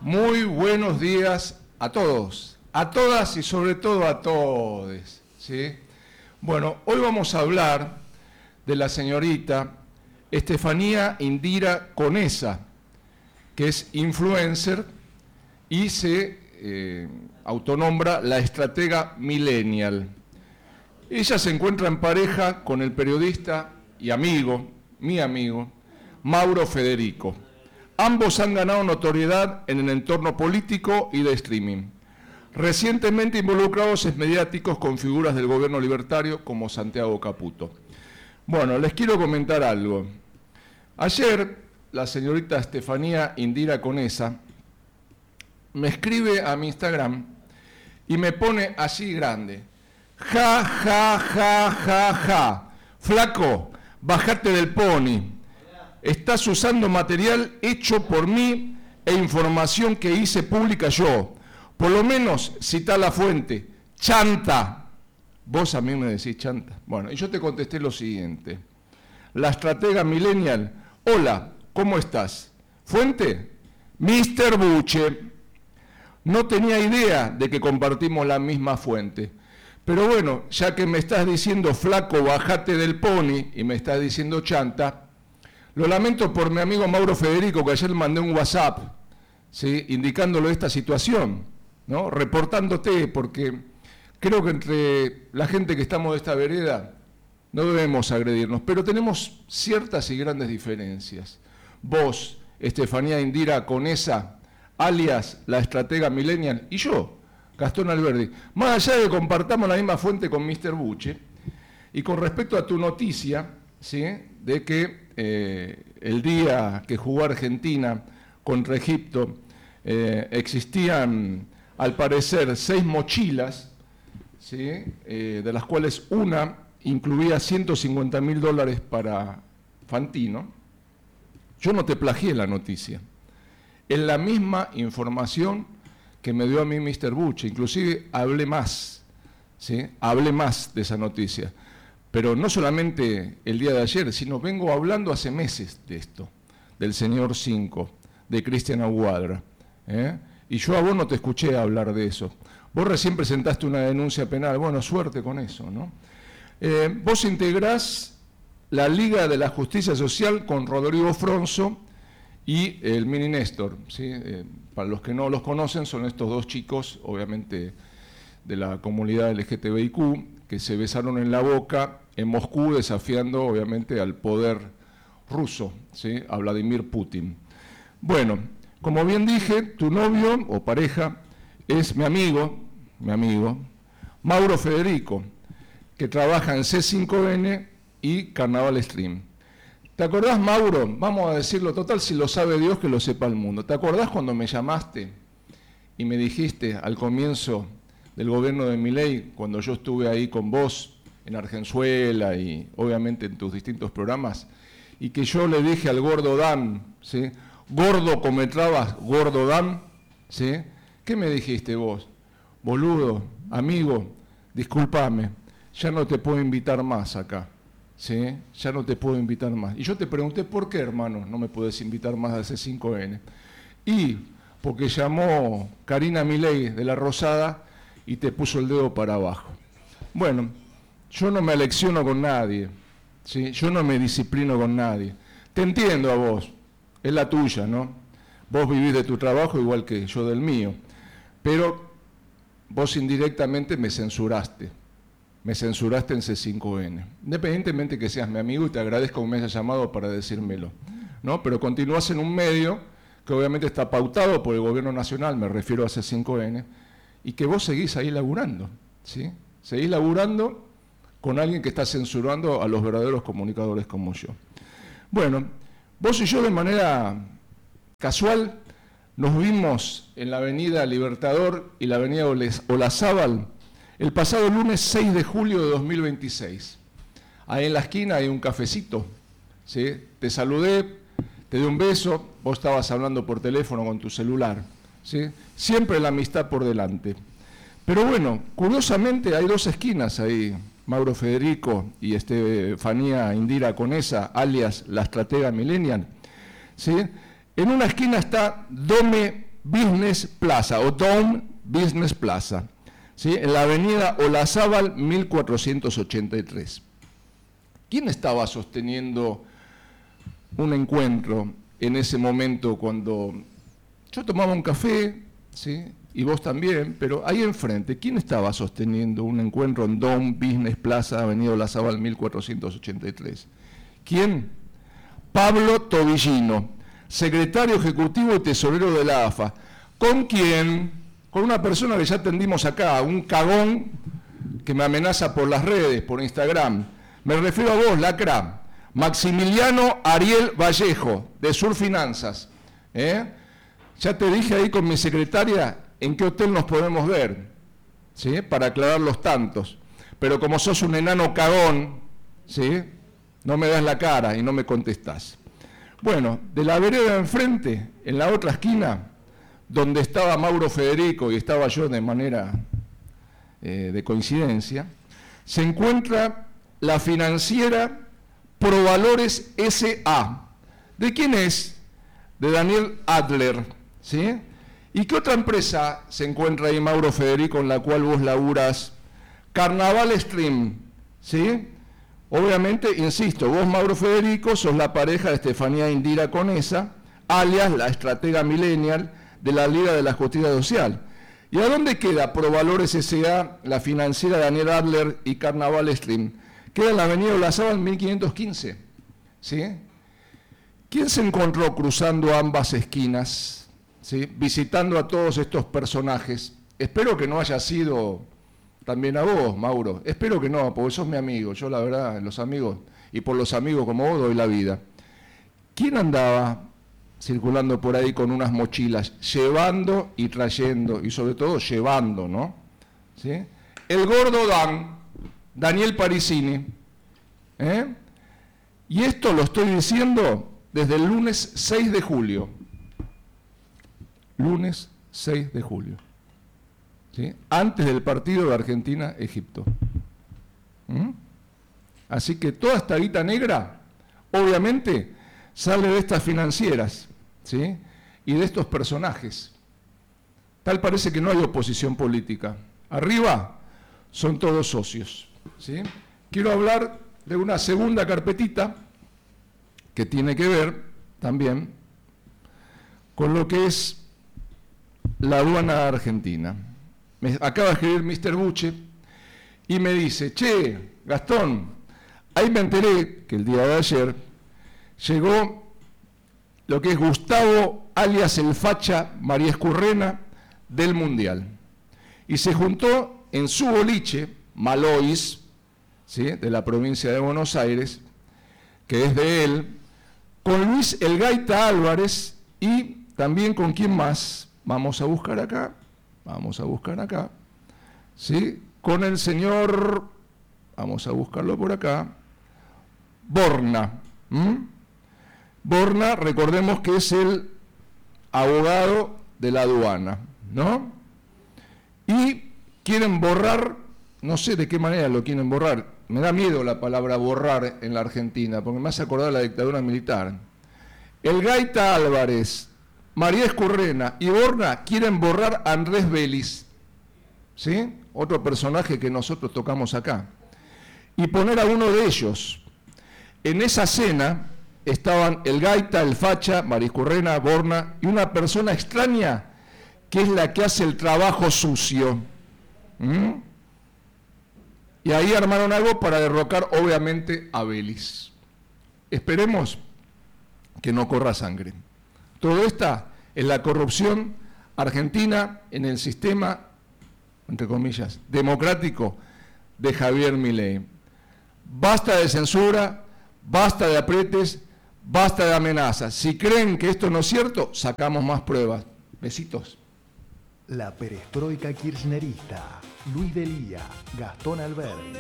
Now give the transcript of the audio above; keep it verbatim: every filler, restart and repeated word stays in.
Muy buenos días a todos, a todas y sobre todo a todes, ¿sí? Bueno, hoy vamos a hablar de la señorita Estefanía Indira Conesa, que es influencer y se eh, autonombra la estratega millennial. Ella se encuentra en pareja con el periodista y amigo, mi amigo, Mauro Federico. Ambos han ganado notoriedad en el entorno político y de streaming, recientemente involucrados en mediáticos con figuras del gobierno libertario como Santiago Caputo. Bueno, les quiero comentar algo. Ayer la señorita Estefanía Indira Conesa me escribe a mi Instagram y me pone así grande: ja, ja, ja, ja, ja, flaco, bajate del pony. Estás usando material hecho por mí e información que hice pública yo. Por lo menos citá la fuente. Chanta. Vos a mí me decís chanta. Bueno, y yo te contesté lo siguiente. La estratega millennial. Hola, ¿cómo estás? Fuente. mister Buche. No tenía idea de que compartimos la misma fuente. Pero bueno, ya que me estás diciendo flaco, bajate del pony y me estás diciendo chanta, lo lamento por mi amigo Mauro Federico, que ayer le mandé un WhatsApp, ¿sí?, indicándole esta situación, ¿no?, reportándote, porque creo que entre la gente que estamos de esta vereda no debemos agredirnos, pero tenemos ciertas y grandes diferencias. Vos, Estefanía Indira Conesa, alias la estratega millennial, y yo, Gastón Alberdi, más allá de que compartamos la misma fuente con mister Buche, y con respecto a tu noticia, ¿sí?, de que eh, el día que jugó Argentina contra Egipto eh, existían, al parecer, seis mochilas, ¿sí?, eh, de las cuales una incluía ciento cincuenta mil dólares para Fantino. Yo no te plagié la noticia. Es la misma información que me dio a mí mister Buche, inclusive hablé más, ¿sí?, hablé más de esa noticia. Pero no solamente el día de ayer, sino vengo hablando hace meses de esto, del señor cinco, de Cristian Aguadra, ¿eh? Y yo a vos no te escuché hablar de eso. Vos recién presentaste una denuncia penal, bueno, suerte con eso, ¿no? Eh, vos integrás la Liga de la Justicia Social con Rodrigo Fronzo y el Mini Néstor, ¿sí? Eh, para los que no los conocen, son estos dos chicos, obviamente, de la comunidad L G T B I Q, que se besaron en la boca en Moscú, desafiando obviamente al poder ruso, ¿sí?, a Vladimir Putin. Bueno, como bien dije, tu novio o pareja es mi amigo, mi amigo, Mauro Federico, que trabaja en C cinco N y Carnaval Stream. ¿Te acordás, Mauro? Vamos a decirlo, total, si lo sabe Dios, que lo sepa el mundo. ¿Te acordás cuando me llamaste y me dijiste al comienzo del gobierno de Milei, cuando yo estuve ahí con vos en Argenzuela y obviamente en tus distintos programas, y que yo le dije al gordo Dan, ¿sí?, gordo come trabas, gordo Dan, ¿sí?, ¿qué me dijiste vos? Boludo, amigo, discúlpame, ya no te puedo invitar más acá, ¿sí?, ya no te puedo invitar más. Y yo te pregunté, ¿por qué, hermano, no me podés invitar más a C cinco N? Y porque llamó Karina Milei de la Rosada y te puso el dedo para abajo. Bueno, yo no me alecciono con nadie, ¿sí?, yo no me disciplino con nadie. Te entiendo a vos, es la tuya, ¿no? Vos vivís de tu trabajo igual que yo del mío, pero vos indirectamente me censuraste, me censuraste en C cinco N, independientemente que seas mi amigo y te agradezco que me hayas llamado para decírmelo, ¿no? Pero continúas en un medio que obviamente está pautado por el gobierno nacional, me refiero a C cinco N, y que vos seguís ahí laburando, ¿sí? Seguís laburando con alguien que está censurando a los verdaderos comunicadores como yo. Bueno, vos y yo de manera casual nos vimos en la avenida Libertador y la avenida Olazábal el pasado lunes seis de julio de dos mil veintiséis. Ahí en la esquina hay un cafecito, ¿sí? Te saludé, te di un beso, vos estabas hablando por teléfono con tu celular, ¿sí? Siempre la amistad por delante. Pero bueno, curiosamente hay dos esquinas ahí, Mauro Federico y Estefanía Indira Conesa, alias la estratega millennial, ¿sí? En una esquina está Dome Business Plaza, o Dome Business Plaza, ¿sí? En la avenida Olazábal mil cuatrocientos ochenta y tres. ¿Quién estaba sosteniendo un encuentro en ese momento cuando yo tomaba un café, ¿sí? Y vos también, pero ahí enfrente, ¿quién estaba sosteniendo un encuentro en Dome Business Plaza, avenida Olazábal mil cuatrocientos ochenta y tres? ¿Quién? Pablo Tobillino, secretario ejecutivo y tesorero de la A F A. ¿Con quién? Con una persona que ya atendimos acá, un cagón que me amenaza por las redes, por Instagram. Me refiero a vos, lacra. Maximiliano Ariel Vallejo, de Sur Finanzas. ¿Eh? Ya te dije ahí con mi secretaria en qué hotel nos podemos ver, ¿sí? Para aclarar los tantos. Pero como sos un enano cagón, ¿sí? No me das la cara y no me contestás. Bueno, de la vereda de enfrente, en la otra esquina, donde estaba Mauro Federico y estaba yo de manera eh, de coincidencia, se encuentra la financiera Provalores S A ¿De quién es? De Daniel Adler, ¿sí? ¿Y qué otra empresa se encuentra ahí, Mauro Federico, en la cual vos laburas? Carnaval Stream, ¿sí? Obviamente, insisto, vos, Mauro Federico, sos la pareja de Estefanía Indira Conesa, alias la estratega millennial de la Liga de la Justicia Social. ¿Y a dónde queda Provalores S A, la financiera Daniel Adler y Carnaval Stream? Queda en la avenida Olazábal mil quinientos quince, ¿sí? ¿Quién se encontró cruzando ambas esquinas, ¿sí? Visitando a todos estos personajes? Espero que no haya sido también a vos, Mauro. Espero que no, porque sos mi amigo. Yo, la verdad, los amigos, y por los amigos como vos, doy la vida. ¿Quién andaba circulando por ahí con unas mochilas, llevando y trayendo, y sobre todo llevando, ¿no? ¿Sí? El gordo Dan, Daniel Parisini. ¿Eh? Y esto lo estoy diciendo desde el lunes seis de julio. Lunes seis de julio. ¿Sí? Antes del partido de Argentina-Egipto. ¿Mm? Así que toda esta guita negra, obviamente, sale de estas financieras, ¿sí? Y de estos personajes. Tal parece que no hay oposición política. Arriba son todos socios, ¿sí? Quiero hablar de una segunda carpetita que tiene que ver también con lo que es la aduana argentina. Me acaba de escribir mister Buche y me dice, che, Gastón, ahí me enteré que el día de ayer llegó lo que es Gustavo, alias el facha María Escurrena, del Mundial. Y se juntó en su boliche, Malois, ¿sí? De la provincia de Buenos Aires, que es de él, con Luis El Gaita Álvarez y también con quién más. Vamos a buscar acá, vamos a buscar acá, ¿sí? Con el señor, vamos a buscarlo por acá, Borna. ¿Mm? Borna, recordemos que es el abogado de la aduana, ¿no? Y quieren borrar, no sé de qué manera lo quieren borrar, me da miedo la palabra borrar en la Argentina, porque me hace acordar la dictadura militar. El Gaita Álvarez, María Escurrena y Borna quieren borrar a Andrés Vélez, ¿sí? Otro personaje que nosotros tocamos acá, y poner a uno de ellos. En esa cena estaban el Gaita, el facha, María Escurrena, Borna y una persona extraña que es la que hace el trabajo sucio. ¿Mm? Y ahí armaron algo para derrocar obviamente a Vélez. Esperemos que no corra sangre. Todo esto es la corrupción argentina en el sistema, entre comillas, democrático de Javier Milei. Basta de censura, basta de apretes, basta de amenazas. Si creen que esto no es cierto, sacamos más pruebas. Besitos. La perestroika kirchnerista, Luis Delía, Gastón Alberdi.